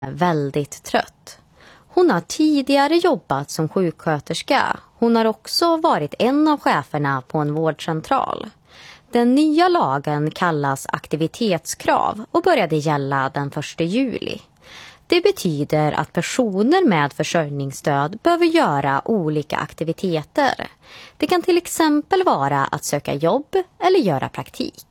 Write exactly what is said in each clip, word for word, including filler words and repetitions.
väldigt trött. Hon har tidigare jobbat som sjuksköterska. Hon har också varit en av cheferna på en vårdcentral. Den nya lagen kallas aktivitetskrav och började gälla den första juli. Det betyder att personer med försörjningsstöd behöver göra olika aktiviteter. Det kan till exempel vara att söka jobb eller göra praktik.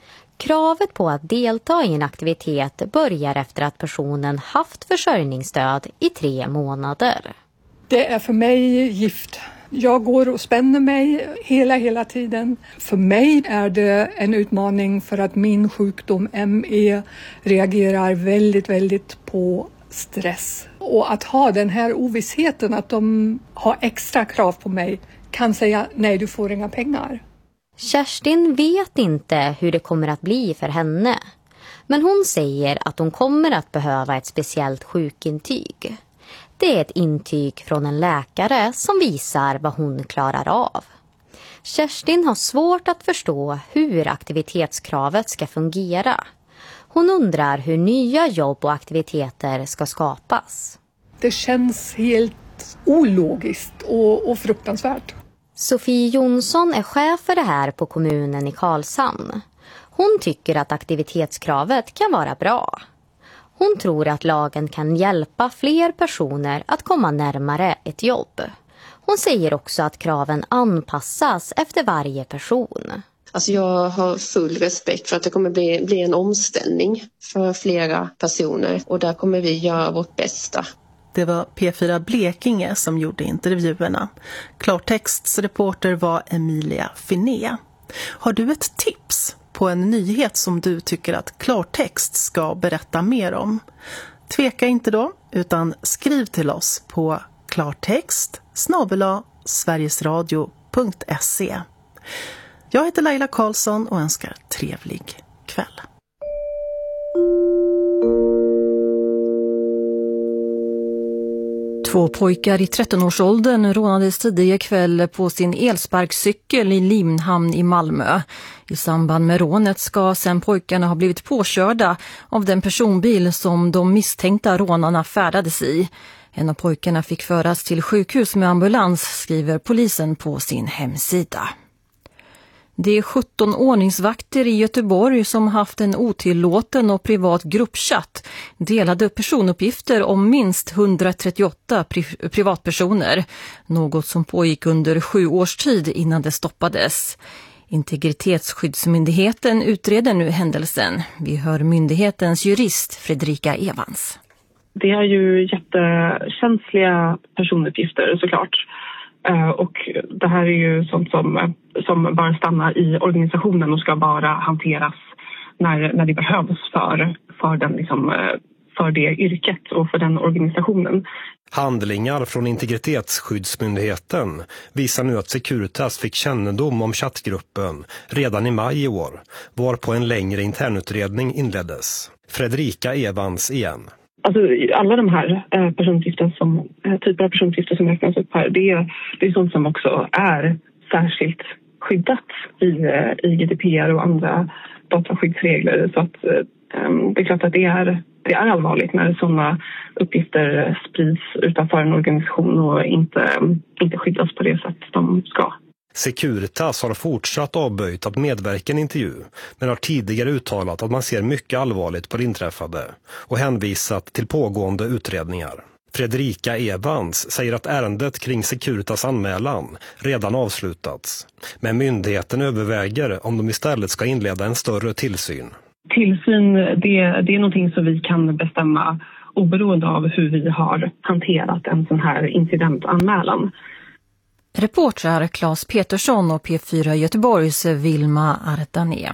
Kravet på att delta i en aktivitet börjar efter att personen haft försörjningsstöd i tre månader. Det är för mig gift. Jag går och spänner mig hela, hela tiden. För mig är det en utmaning för att min sjukdom M E reagerar väldigt, väldigt på stress. Och att ha den här ovissheten att de har extra krav på mig kan säga nej, du får inga pengar. Kerstin vet inte hur det kommer att bli för henne. Men hon säger att hon kommer att behöva ett speciellt sjukintyg. Det är ett intyg från en läkare som visar vad hon klarar av. Kerstin har svårt att förstå hur aktivitetskravet ska fungera. Hon undrar hur nya jobb och aktiviteter ska skapas. Det känns helt ologiskt och, och fruktansvärt. Sofie Jonsson är chef för det här på kommunen i Karlshamn. Hon tycker att aktivitetskravet kan vara bra. Hon tror att lagen kan hjälpa fler personer att komma närmare ett jobb. Hon säger också att kraven anpassas efter varje person. Alltså jag har full respekt för att det kommer bli, bli en omställning för flera personer och där kommer vi göra vårt bästa. Det var P fyra Blekinge som gjorde intervjuerna. Klartexts reporter var Emilia Finé. Har du ett tips på en nyhet som du tycker att Klartext ska berätta mer om? Tveka inte då, utan skriv till oss på klartext snabel-a sverigesradio punkt se. Jag heter Laila Karlsson och önskar trevlig kväll. Två pojkar i tretton-årsåldern rånades tidigare kväll på sin elsparkcykel i Limhamn i Malmö. I samband med rånet ska sen pojkarna ha blivit påkörda av den personbil som de misstänkta rånarna färdades i. En av pojkarna fick föras till sjukhus med ambulans, skriver polisen på sin hemsida. Det är sjutton ordningsvakter i Göteborg som haft en otillåten och privat gruppchatt delade personuppgifter om minst hundratrettioåtta pri- privatpersoner. Något som pågick under sju års tid innan det stoppades. Integritetsskyddsmyndigheten utreder nu händelsen. Vi hör myndighetens jurist Fredrika Evans. Det är ju jättekänsliga personuppgifter såklart. Och det här är ju sånt som, som bara stannar i organisationen och ska bara hanteras när, när det behövs för, för, den, liksom, för det yrket och för den organisationen. Handlingar från Integritetsskyddsmyndigheten visar nu att Securitas fick kännedom om chattgruppen redan i maj i år, varpå en längre internutredning inleddes. Fredrika Evans igen. Alltså alla de här eh, personuppgifter som, eh, typer av personuppgifter som räknas upp här, det är, det är sånt som också är särskilt skyddat i, eh, i G D P R och andra dataskyddsregler. Så att eh, det är klart att det är, det är allvarligt när sådana uppgifter sprids utanför en organisation och inte, inte skyddas på det sätt de ska. Securitas har fortsatt avböjt att medverka i en intervju, men har tidigare uttalat att man ser mycket allvarligt på det inträffade och hänvisat till pågående utredningar. Fredrika Evans säger att ärendet kring Securitas anmälan redan avslutats, men myndigheten överväger om de istället ska inleda en större tillsyn. Tillsyn, det, det är någonting som vi kan bestämma oberoende av hur vi har hanterat en sån här incidentanmälan. Reportrar Claes Petersson och P fyra Göteborgs Vilma Ardané.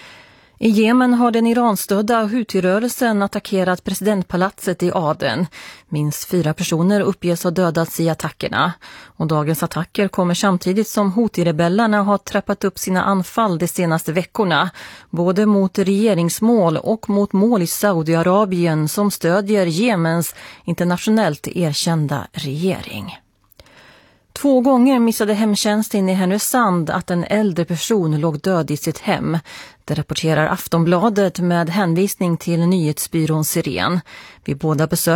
I Jemen har den iranstödda Houthi-rörelsen attackerat presidentpalatset i Aden. Minst fyra personer uppges ha dödats i attackerna. Och dagens attacker kommer samtidigt som Houthi-rebellerna har trappat upp sina anfall de senaste veckorna. Både mot regeringsmål och mot mål i Saudiarabien som stödjer Jemens internationellt erkända regering. Två gånger missade hemtjänsten i Härnösand att en äldre person låg död i sitt hem. Det rapporterar Aftonbladet med hänvisning till nyhetsbyrån Siren. Vid båda besök